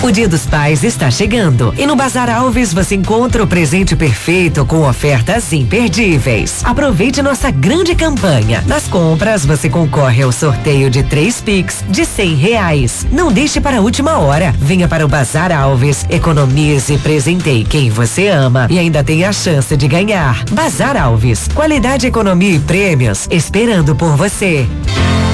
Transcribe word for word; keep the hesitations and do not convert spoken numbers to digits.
O Dia dos Pais está chegando e no Bazar Alves você encontra o presente perfeito com ofertas imperdíveis. Aproveite nossa grande campanha. Nas compras você concorre ao sorteio de três Pix de cem reais. Não deixe para a última hora. Venha para o Bazar Alves, economize, presenteie quem você ama e ainda tem a chance de ganhar. Bazar Alves, qualidade, economia e prêmios esperando por você.